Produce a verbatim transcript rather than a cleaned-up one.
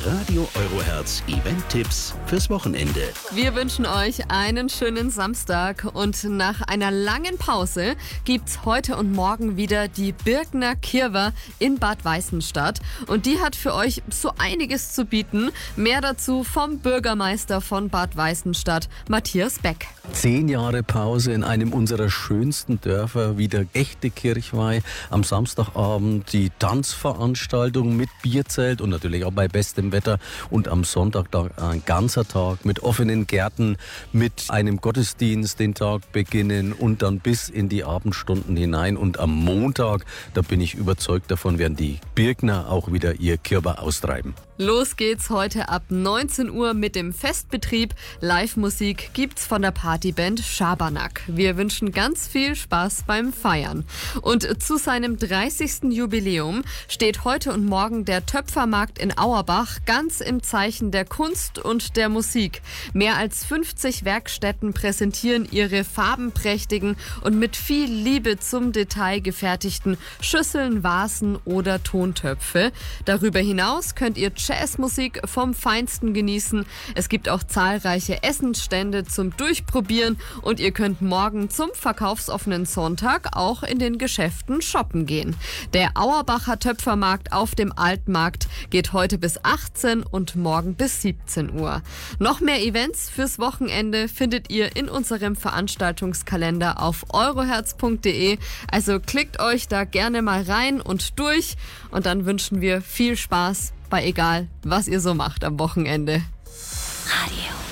Radio Eurohertz Event-Tipps fürs Wochenende. Wir wünschen euch einen schönen Samstag und nach einer langen Pause gibt's heute und morgen wieder die Birkner Kirwa in Bad Weißenstadt und die hat für euch so einiges zu bieten. Mehr dazu vom Bürgermeister von Bad Weißenstadt, Matthias Beck. Zehn Jahre Pause in einem unserer schönsten Dörfer, wieder echte Kirchweih. Am Samstagabend die Tanzveranstaltung mit Bierzelt und natürlich auch bei bestem Wetter. Und am Sonntag da ein ganzer Tag mit offenen Gärten, mit einem Gottesdienst den Tag beginnen und dann bis in die Abendstunden hinein. Und am Montag, da bin ich überzeugt davon, werden die Birkner auch wieder ihr Kirwa austreiben. Los geht's heute ab neunzehn Uhr mit dem Festbetrieb. Live-Musik gibt's von der Partyband Schabernack. Wir wünschen ganz viel Spaß beim Feiern. Und zu seinem dreißigsten Jubiläum steht heute und morgen der Töpfermarkt in Auerbach ganz im Zeichen der Kunst und der Musik. Mehr als fünfzig Werkstätten präsentieren ihre farbenprächtigen und mit viel Liebe zum Detail gefertigten Schüsseln, Vasen oder Tontöpfe. Darüber hinaus könnt ihr Jazzmusik vom Feinsten genießen. Es gibt auch zahlreiche Essensstände zum Durchprobieren und ihr könnt morgen zum verkaufsoffenen Sonntag auch in den Geschäften shoppen gehen. Der Auerbacher Töpfermarkt auf dem Altmarkt geht heute bis achtzehn und morgen bis siebzehn Uhr. Noch mehr Events fürs Wochenende findet ihr in unserem Veranstaltungskalender auf eurohertz punkt de. Also klickt euch da gerne mal rein und durch und dann wünschen wir viel Spaß bei egal, was ihr so macht am Wochenende. Radio